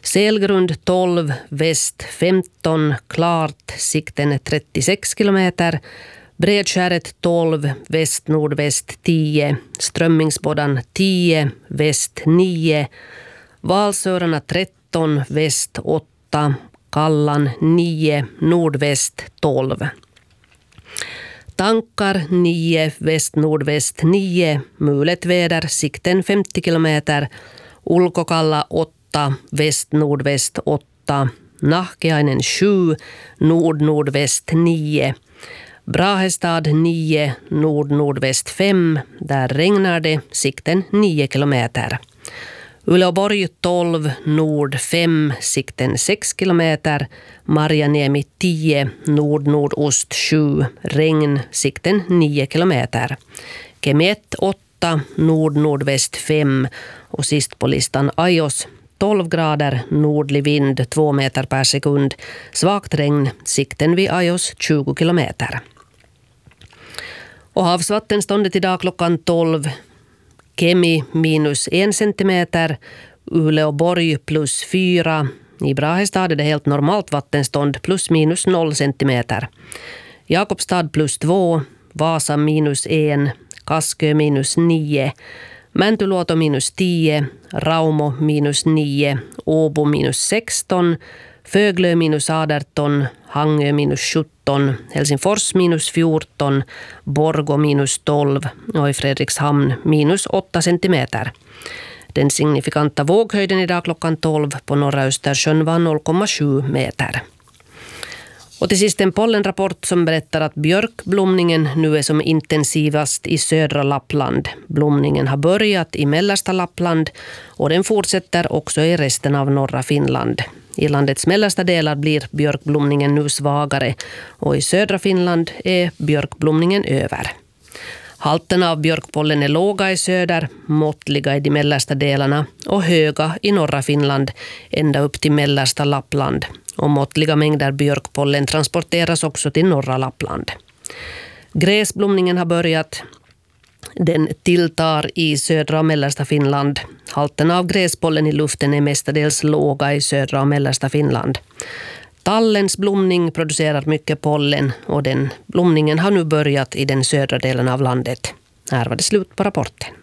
Selgrund 12, väst 15, klart, sikten 36 kilometer. Bredskäret 12, väst-nordväst 10, Strömmingsboddan 10, väst 9, Valsörarna 13, väst 8, Kallan 9, nordväst 12. Tankar 9, väst-nordväst 9, mulet väder, sikten 50 kilometer. Ulkokalla 8, väst-nordväst 8, Nahkeainen 7, nord-nordväst 9. Brahestad 9, nord-nordväst 5, där regnar det, sikten 9 kilometer. Uleåborg 12, nord 5, sikten 6 kilometer. Marjaniemi 10, nord-nordost 7, regn, sikten 9 kilometer. Kemi 1, 8, nord-nordväst 5 och sist på listan Ajos 12 grader, nordlig vind 2 meter per sekund, svagt regn, sikten vid Ajos 20 kilometer. Och havsvattenståndet idag klockan 12, Kemi minus 1 centimeter, Uleåborg plus 4, i Brahestad är det helt normalt vattenstånd plus minus 0 centimeter. Jakobstad plus 2, Vasa minus 1, Kaskö minus 9, Mäntyluoto minus 10, Raumo minus 9, Åbo minus 16, Föglö minus 18, Hangö minus 17, Helsingfors minus 14, Borgå minus 12 och i Fredrikshamn minus 8 centimeter. Den signifikanta våghöjden idag klockan 12 på norra Östersjön var 0,7 meter. Och till sist en pollenrapport som berättar att björkblomningen nu är som intensivast i södra Lappland. Blomningen har börjat i mellersta Lappland och den fortsätter också i resten av norra Finland. I landets mellersta delar blir björkblomningen nu svagare och i södra Finland är björkblomningen över. Halterna av björkpollen är låga i söder, måttliga i de mellersta delarna och höga i norra Finland ända upp till mellersta Lappland. Och måttliga mängder björkpollen transporteras också till norra Lappland. Gräsblomningen har börjat. Den tilltar i södra och mellersta Finland. Halterna av gräspollen i luften är mestadels låga i södra och mellersta Finland. Tallens blomning producerar mycket pollen och den blomningen har nu börjat i den södra delen av landet. Här var det slut på rapporten.